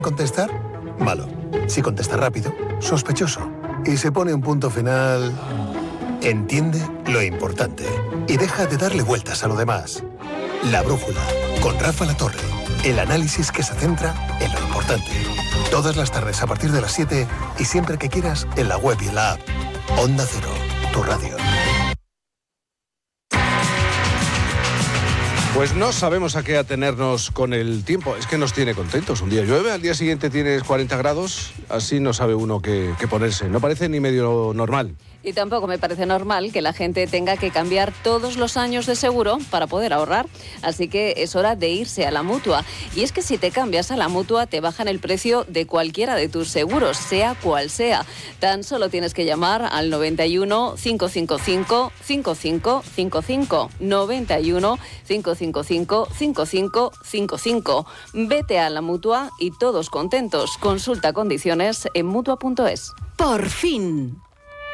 ¿Contestar? Malo. Si contesta rápido, sospechoso. Y se pone un punto final... Entiende lo importante y deja de darle vueltas a lo demás. La Brújula, con Rafa La Torre. El análisis que se centra en lo importante. Todas las tardes a partir de las 7 y siempre que quieras en la web y en la app. Onda Cero, tu radio. Pues no sabemos a qué atenernos con el tiempo. Es que nos tiene contentos. Un día llueve, al día siguiente tienes 40 grados. Así no sabe uno qué ponerse. No parece ni medio normal. Y tampoco me parece normal que la gente tenga que cambiar todos los años de seguro para poder ahorrar. Así que es hora de irse a la Mutua. Y es que si te cambias a la Mutua, te bajan el precio de cualquiera de tus seguros, sea cual sea. Tan solo tienes que llamar al 91 555 5555. 91 555 5555. Vete a la Mutua y todos contentos. Consulta condiciones en Mutua.es. Por fin.